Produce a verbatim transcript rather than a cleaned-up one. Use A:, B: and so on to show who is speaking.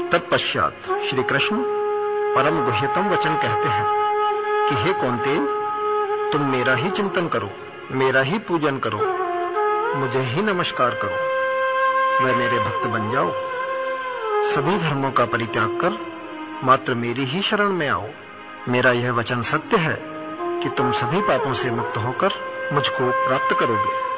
A: तत्पश्चात श्री कृष्ण परम गुह्यतम वचन कहते हैं कि हे कौन्तेय, तुम मेरा ही चिंतन करो, मेरा ही पूजन करो, मुझे ही नमस्कार करो, वह मेरे भक्त बन जाओ। सभी धर्मों का परित्याग कर मात्र मेरी ही शरण में आओ। मेरा यह वचन सत्य है कि तुम सभी पापों से मुक्त होकर मुझको प्राप्त करोगे।